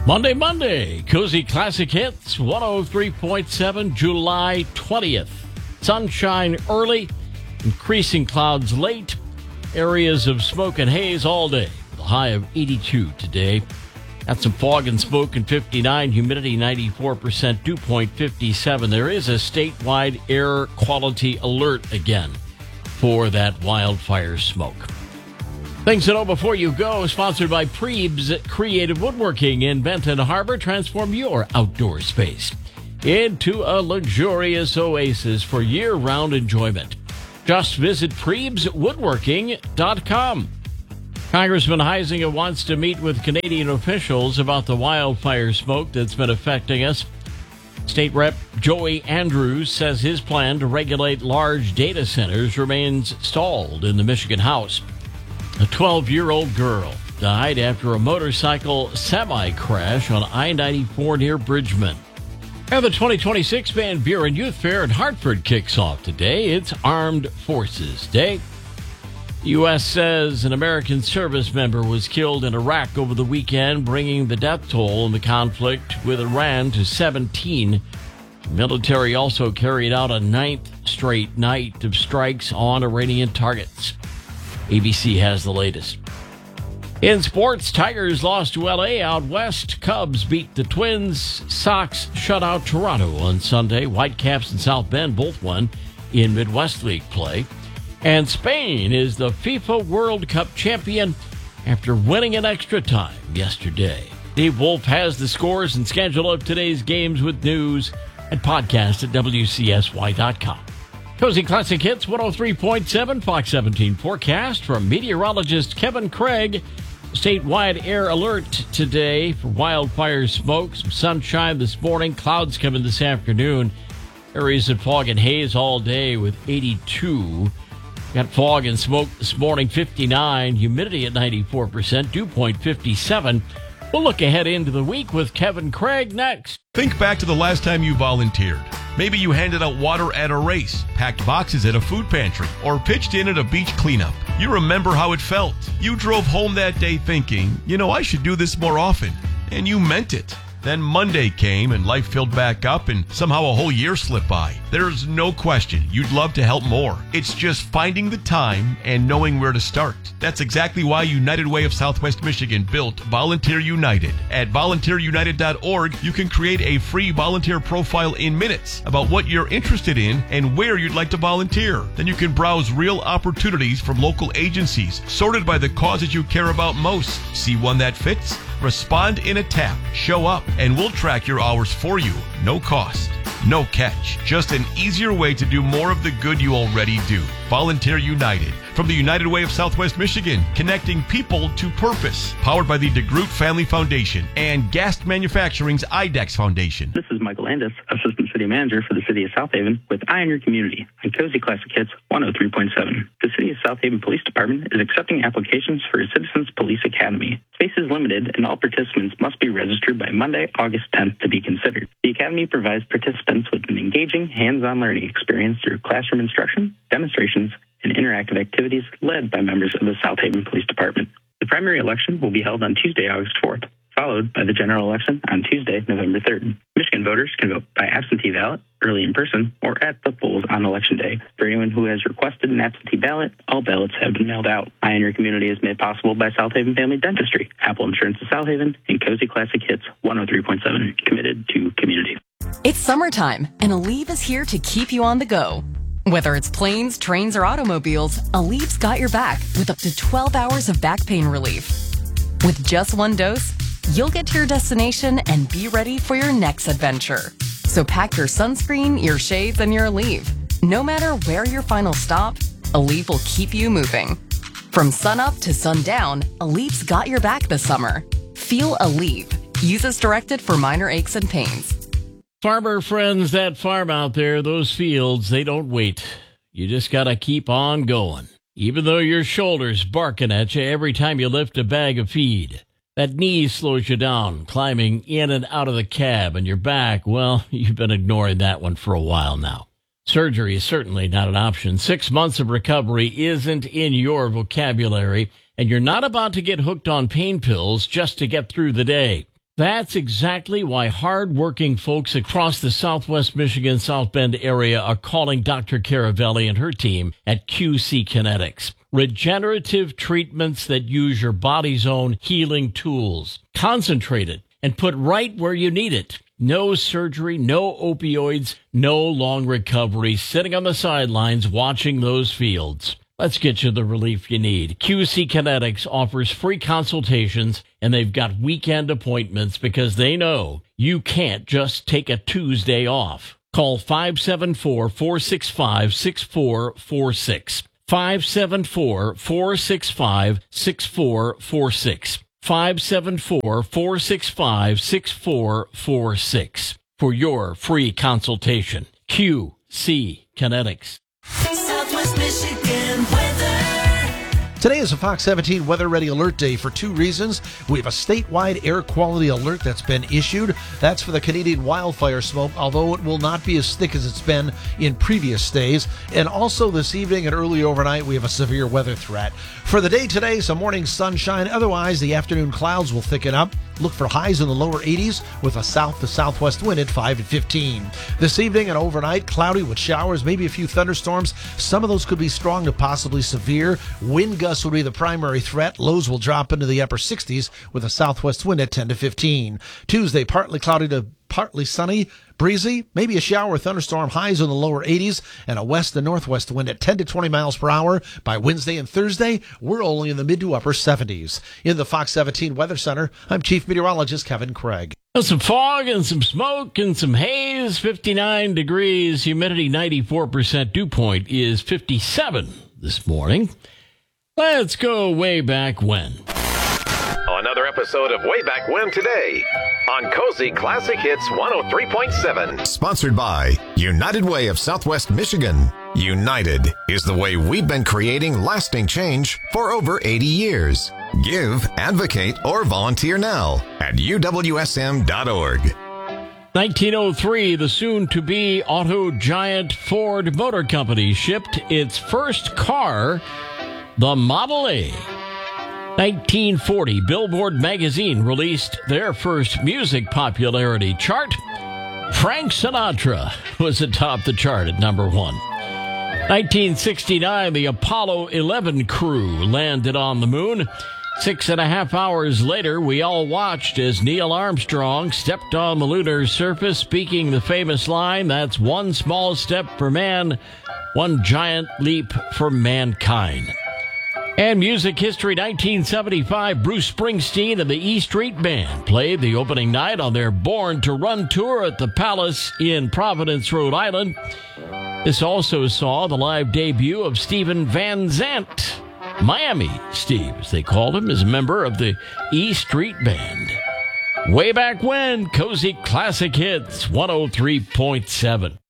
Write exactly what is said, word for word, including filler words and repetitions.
Monday, Monday, Cozy Classic Hits, one oh three point seven, July twentieth. Sunshine early, increasing clouds late, areas of smoke and haze all day, with a high of eighty-two today. Got some fog and smoke and fifty-nine, humidity ninety-four percent, dew point fifty-seven. There is a statewide air quality alert again for that wildfire smoke. Things to know before you go, sponsored by Prebes Creative Woodworking in Benton Harbor. Transform your outdoor space into a luxurious oasis for year-round enjoyment. Just visit Prebes Woodworking dot com. Congressman Huizenga wants to meet with Canadian officials about the wildfire smoke that's been affecting us. State Rep Joey Andrews says his plan to regulate large data centers remains stalled in the Michigan House. A twelve-year-old girl died after a motorcycle semi-crash on I ninety-four near Bridgman. And the twenty twenty-six Van Buren Youth Fair in Hartford kicks off today. It's Armed Forces Day. The U S says an American service member was killed in Iraq over the weekend, bringing the death toll in the conflict with Iran to seventeen. The military also carried out a ninth straight night of strikes on Iranian targets. A B C has the latest. In sports, Tigers lost to L A out west. Cubs beat the Twins. Sox shut out Toronto on Sunday. Whitecaps and South Bend both won in Midwest League play. And Spain is the FIFA World Cup champion after winning in extra time yesterday. Dave Wolf has the scores and schedule of today's games with news and podcast at W C S Y dot com. Cozy Classic Hits, one oh three point seven, Fox seventeen forecast from meteorologist Kevin Craig. Statewide air alert today for wildfire smoke. Some sunshine this morning. Clouds coming this afternoon. Areas of fog and haze all day with eighty-two. Got fog and smoke this morning, fifty-nine. Humidity at ninety-four percent. Dew point fifty-seven. We'll look ahead into the week with Kevin Craig next. Think back to the last time you volunteered. Maybe you handed out water at a race, packed boxes at a food pantry, or pitched in at a beach cleanup. You remember how it felt. You drove home that day thinking, you know, I should do this more often. And you meant it. Then Monday came and life filled back up and somehow a whole year slipped by. There's no question you'd love to help more. It's just finding the time and knowing where to start. That's exactly why United Way of Southwest Michigan built Volunteer United. At volunteer united dot org, you can create a free volunteer profile in minutes about what you're interested in and where you'd like to volunteer. Then you can browse real opportunities from local agencies, sorted by the causes you care about most. See one that fits? Respond in a tap, show up, and we'll track your hours for you. No cost, no catch. Just an easier way to do more of the good you already do. Volunteer United. From the United Way of Southwest Michigan, connecting people to purpose. Powered by the DeGroot Family Foundation and Gast Manufacturing's IDEX Foundation. This is Michael Landis, Assistant City Manager for the City of South Haven with Eye on Your Community on Cozy Classic Hits one oh three point seven. The City of South Haven Police Department is accepting applications for a Citizens Police Academy. Space is limited and all participants must be registered by Monday, August tenth to be considered. The Academy provides participants with an engaging, hands-on learning experience through classroom instruction, demonstrations, and interactive activities led by members of the South Haven Police Department. The primary election will be held on Tuesday, August fourth, followed by the general election on Tuesday, November third. Michigan voters can vote by absentee ballot, early in person, or at the polls on Election Day. For anyone who has requested an absentee ballot, all ballots have been mailed out. Eye on Your Community is made possible by South Haven Family Dentistry, Apple Insurance of South Haven, and Cozy Classic Hits one oh three point seven, committed to community. It's summertime, and Aleve is here to keep you on the go. Whether it's planes, trains, or automobiles, Aleve's got your back with up to twelve hours of back pain relief. With just one dose, you'll get to your destination and be ready for your next adventure. So pack your sunscreen, your shades, and your Aleve. No matter where your final stop, Aleve will keep you moving. From sunup to sundown, Aleve's got your back this summer. Feel Aleve. Use as directed for minor aches and pains. Farmer friends, that farm out there, those fields, they don't wait. You just got to keep on going. Even though your shoulder's barking at you every time you lift a bag of feed. That knee slows you down, climbing in and out of the cab, and your back, well, you've been ignoring that one for a while now. Surgery is certainly not an option. Six months of recovery isn't in your vocabulary, and you're not about to get hooked on pain pills just to get through the day. That's exactly why hard-working folks across the Southwest Michigan, South Bend area are calling Doctor Caravelli and her team at Q C Kinetics. Regenerative treatments that use your body's own healing tools, concentrated and put right where you need it. No surgery, no opioids, no long recovery, sitting on the sidelines watching those fields. Let's get you the relief you need. Q C Kinetics offers free consultations, and they've got weekend appointments because they know you can't just take a Tuesday off. Call five seven four, four six five, six four four six. five seven four, four six five, six four four six. five seven four, four six five, six four four six for your free consultation. Q C Kinetics. Southwest Michigan weather. Today is a Fox seventeen Weather Ready Alert Day for two reasons. We have a statewide air quality alert that's been issued. That's for the Canadian wildfire smoke, although it will not be as thick as it's been in previous days. And also this evening and early overnight, we have a severe weather threat. For the day today, some morning sunshine. Otherwise, the afternoon clouds will thicken up. Look for highs in the lower eighties with a south to southwest wind at five to fifteen. This evening and overnight, cloudy with showers, maybe a few thunderstorms. Some of those could be strong to possibly severe. Wind gusts will be the primary threat. Lows will drop into the upper sixties with a southwest wind at ten to fifteen. Tuesday, partly cloudy to partly sunny, breezy, maybe a shower or thunderstorm, highs in the lower eighties, and a west and northwest wind at ten to twenty miles per hour. By Wednesday and Thursday, we're only in the mid to upper seventies. In the Fox seventeen Weather Center, I'm Chief Meteorologist Kevin Craig. Some fog and some smoke and some haze, fifty-nine degrees, humidity ninety-four percent, dew point is fifty-seven this morning. Let's go way back when. Another episode of Way Back When today on Cozy Classic Hits one oh three point seven. Sponsored by United Way of Southwest Michigan. United is the way we've been creating lasting change for over eighty years. Give, advocate, or volunteer now at U W S M dot org. nineteen oh three, the soon-to-be auto giant Ford Motor Company shipped its first car, the Model A. nineteen forty, Billboard magazine released their first music popularity chart. Frank Sinatra was atop the chart at number one. nineteen sixty-nine, the Apollo eleven crew landed on the moon. Six and a half hours later, we all watched as Neil Armstrong stepped on the lunar surface, speaking the famous line, "That's one small step for man, one giant leap for mankind." And music history, nineteen seventy-five, Bruce Springsteen and the E Street Band played the opening night on their Born to Run tour at the Palace in Providence, Rhode Island. This also saw the live debut of Steven Van Zandt. Miami Steve, as they called him, is a member of the E Street Band. Way back when, Cozy Classic Hits, one oh three point seven.